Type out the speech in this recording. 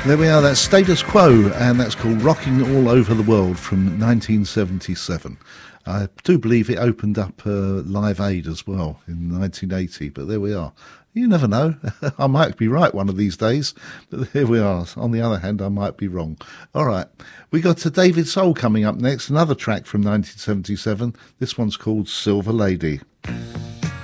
There we are, that's Status Quo, and that's called Rocking All Over the World from 1977. I do believe it opened up Live Aid as well in 1980, but there we are. You never know. I might be right one of these days, but here we are. On the other hand, I might be wrong. All right, we got to David Soul coming up next, another track from 1977. This one's called Silver Lady.